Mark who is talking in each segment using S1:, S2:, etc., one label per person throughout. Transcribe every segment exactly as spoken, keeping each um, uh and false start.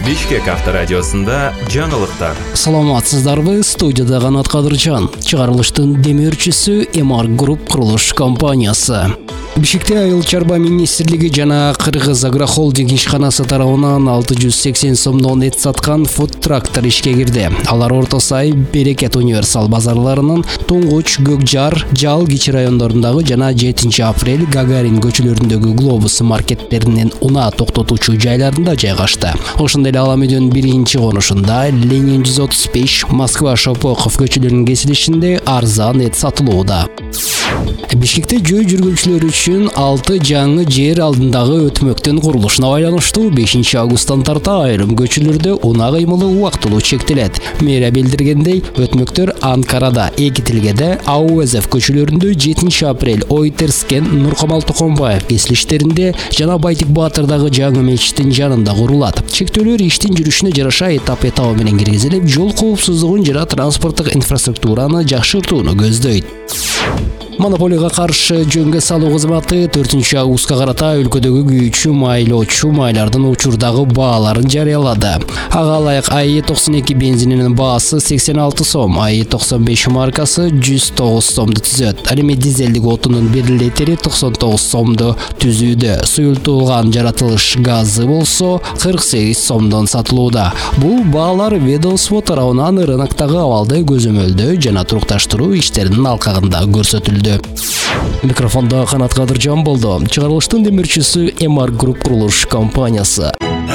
S1: Бишкек авторадиосунда жаңылыктар.
S2: Саламатсыздарбы, студияда Канат Кадыржан. Чыгарылыштын демөөрчүсү Эмар Груп курулуш компаниясы. Бишкекте Айыл чарба министрлиги жана Кыргыз агрохолдинг ишканасы тарабынан алты жүз сексен сомдон эт саткан фуд трактор ишке кирди. Алар Орто Сай, Берекет универсал базарларынын Туңгуч, Көкжар, Жал кичи райондорундагы жана жетинчи апрель Гагарин көчөлөрүндөгү Глобус маркеттеринин унаа токтотуучу жайларында жайгашты. Ошондой эле Ала Медеонун биринчи конушунда Ленин жүз отуз беш, Москва Шопоков көчөлөрүнүн кесилишинде арзан эт сатылууда. Бишкекте жөө жүргүнчүлөр үчүн алты жаңы жер алдындагы өтмөктөн курулушуна байланыштуу бешинчи августтан тарта айрым көчөлөрдө унаа кыймылы убактылуу чектелет. Мэрия билдиргендей, өтмөктөр Анкарада, Экитилгеде, Ауэзов көчөлөрүндө жетинчи апрель, Ойтерскен, Нуркамал Токонбаев кесилиштеринде жана Байтик Баатырдагы жаңы мечиттин жанында курулат. Чектөөлөр иштин жүрүшүнө жараша этап-этабы менен киргизилип, жол коопсуздугун жана транспорттук инфраструктураны жакшыртууну көздөйт. Монополияга каршы жөнгө салуу кызматы төртүнчү августка карата өлкөдөгү күйүүчү майлоочу майлардын учурдагы бааларын жарыялады. Ага ылайык АИ токсон эки бензининин баасы сексен алты сом, АИ токсон беш маркасы жүз тогуз сомду түзөт. Ал эми дизелдик отунун бир литри токсон тогуз сомду түзүүдө. Суюлтулган жаратылыш газы болсо кырк сегиз сомдон сатылууда. Бул баалар ведомство тарабынан рыноктогу абалды көзөмөлдөө жана турукташтыруу иштеринин алкагында көрсөтүлдү. Микрофонда Канат Кадыржан болду. Чыгарылыштын демөөрчүсү Эмар Груп курулуш компаниясы.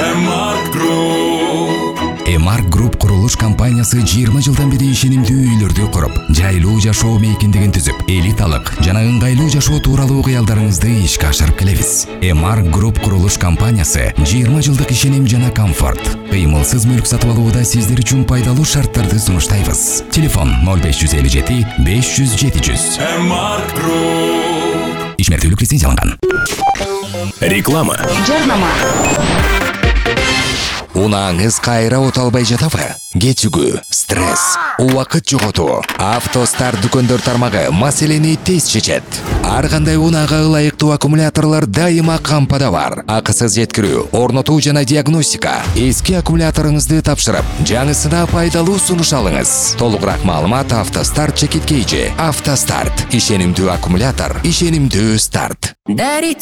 S3: Эмар Груп курулуш компаниясы жыйырма жылдан бери ишенимдүү үйлөрдү куруп, жайлуу жашоо мейкиндигин түзүп, элиталык жана ыңгайлуу жашоо тууралуу кыялдарыңызды ишке ашырып келебиз. Эмар Груп курулуш компаниясы жыйырма жылдык ишеним жана комфорт. Кыймылсыз мүлк сатып алууда сиздер үчүн пайдалуу шарттарды сунуштайбыз. Телефон ноль беш жүз элүү жети беш жүз жети жүз.
S1: Эмар Груп.
S3: Ишмердүүлүк лицензияланган.
S1: Реклама.
S4: Жарнама.
S3: Унааңыз кайра оталбай жатабы? Кетүүгү, стресс, убакыт жоготуу. Автостар дүкөндөр тармагы маселени тез чечет. Ар кандай унаага ылайыктуу аккумуляторлор дайыма кампада бар. Акысыз жеткирүү, орнотуу жана диагностика. Эски аккумуляторуңузду тапшырып, жаңысына пайдалуу сунуш алыңыз. Толугураак маалымат Автостарт чекиткейчи. Автостарт, ишенимдүү аккумулятор, ишенимдүү старт.